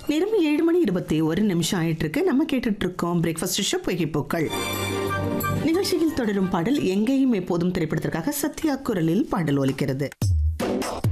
நேரம் 7:21 ஆயிட்டு இருக்கு. நம்ம கேட்டுட்டு இருக்கோம் பிரேக்ஃபாஸ்ட் ஷோ புகைப்பூக்கள். நிகழ்ச்சியில் தொடரும் பாடல் எங்கேயும் எப்போதும் திரைப்படத்திற்காக சத்யா குரலில் பாடல் ஒலிக்கிறது.